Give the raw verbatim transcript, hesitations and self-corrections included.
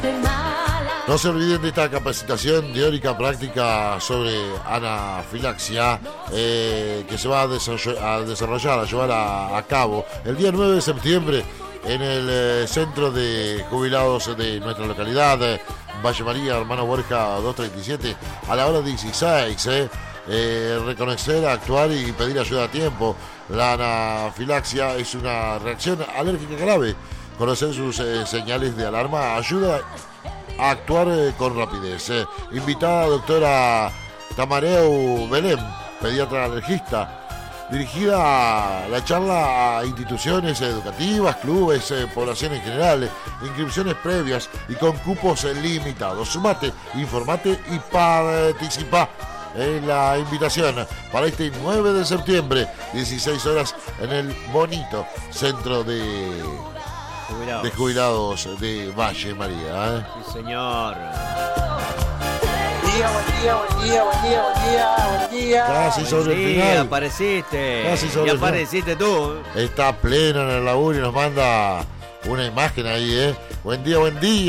No se olviden de esta capacitación teórica práctica sobre anafilaxia eh, que se va a, desarroll- a desarrollar, a llevar a, a cabo el día nueve de septiembre en el eh, centro de jubilados de nuestra localidad, eh, Valle María, Hermano Borja doscientos treinta y siete, a la hora dieciséis. Eh, eh, reconocer, actuar y pedir ayuda a tiempo. La anafilaxia es una reacción alérgica grave. Conocer sus eh, señales de alarma ayuda a actuar eh, con rapidez. Eh, invitada doctora Tamareu Belén, pediatra alergista. Dirigida la charla a instituciones educativas, clubes, eh, población en general, inscripciones previas y con cupos eh, limitados. Sumate, informate y participa en la invitación para este nueve de septiembre, dieciséis horas, en el bonito centro de jubilados de, jubilados de Valle María. ¿eh? Sí, señor. Buen día, buen día, buen día, buen día, buen día, buen día. Casi sobre Sí, el final. apareciste. Casi sobre y el final. apareciste tú. Está pleno en el laburo y nos manda una imagen ahí, ¿eh? Buen día, buen día.